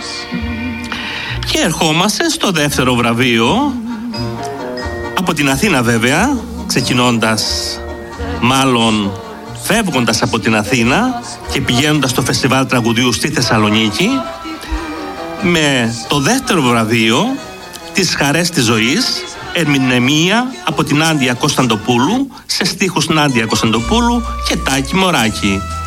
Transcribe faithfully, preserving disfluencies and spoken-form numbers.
Και ερχόμαστε στο δεύτερο βραβείο, από την Αθήνα βέβαια, ξεκινώντας, μάλλον φεύγοντας από την Αθήνα και πηγαίνοντας στο Φεστιβάλ Τραγουδιού στη Θεσσαλονίκη, με το δεύτερο βραβείο, τις Χαρές της Ζωής, ερμηνεία από την Νάντια Κωνσταντοπούλου, σε στίχους Νάντια Κωνσταντοπούλου και Τάκη Μωράκη.